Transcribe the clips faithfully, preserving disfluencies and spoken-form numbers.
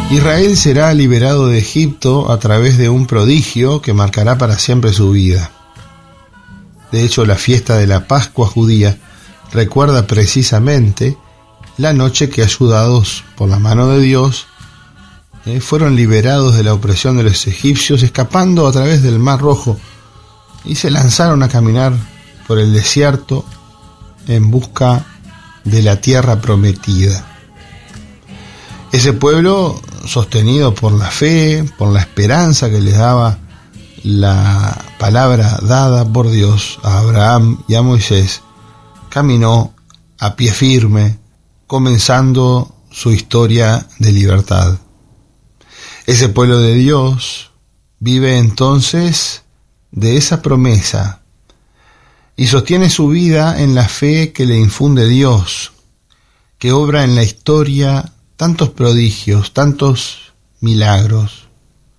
Israel será liberado de Egipto a través de un prodigio que marcará para siempre su vida. De hecho, la fiesta de la Pascua judía recuerda precisamente la noche que, ayudados por la mano de Dios, eh, fueron liberados de la opresión de los egipcios, escapando a través del Mar Rojo, y se lanzaron a caminar por el desierto en busca de la tierra prometida. Ese pueblo, sostenido por la fe, por la esperanza que les daba la palabra dada por Dios a Abraham y a Moisés, caminó a pie firme, comenzando su historia de libertad. Ese pueblo de Dios vive entonces de esa promesa y sostiene su vida en la fe que le infunde Dios, que obra en la historia tantos prodigios, tantos milagros.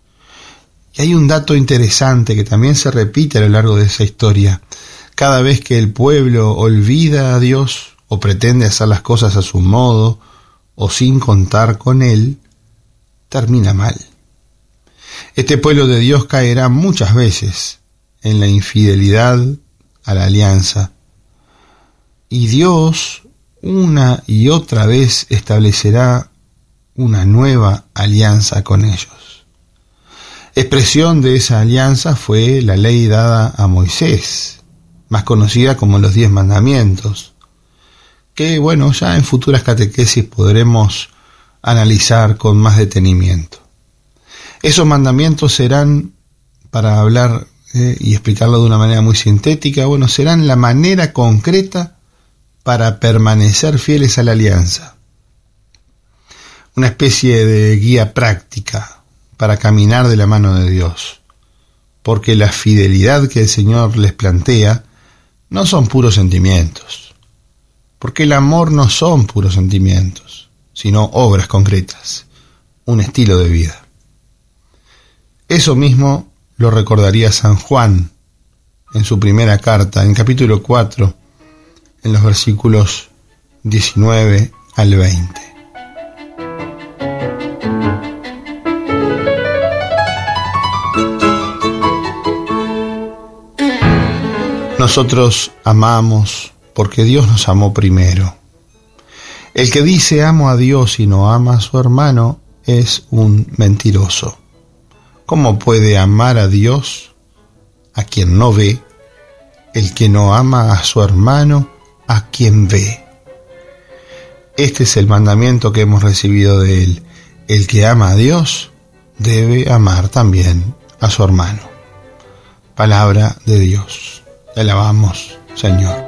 Y hay un dato interesante que también se repite a lo largo de esa historia. Cada vez que el pueblo olvida a Dios o pretende hacer las cosas a su modo o sin contar con Él, termina mal. Este pueblo de Dios caerá muchas veces en la infidelidad a la alianza, y Dios una y otra vez establecerá una nueva alianza con ellos. Expresión de esa alianza fue la ley dada a Moisés, más conocida como los diez mandamientos, que, bueno, ya en futuras catequesis podremos analizar con más detenimiento. Esos mandamientos serán, para hablar eh, y explicarlo de una manera muy sintética, bueno, serán la manera concreta para permanecer fieles a la alianza. Una especie de guía práctica para caminar de la mano de Dios, porque la fidelidad que el Señor les plantea no son puros sentimientos, porque el amor no son puros sentimientos, sino obras concretas, un estilo de vida. Eso mismo lo recordaría San Juan en su primera carta, en capítulo cuatro, en los versículos diecinueve al veinte. Nosotros amamos porque Dios nos amó primero. El que dice amo a Dios y no ama a su hermano es un mentiroso. ¿Cómo puede amar a Dios a quien no ve? El que no ama a su hermano a quien ve. Este es el mandamiento que hemos recibido de Él. El que ama a Dios debe amar también a su hermano. Palabra de Dios. Te alabamos, Señor.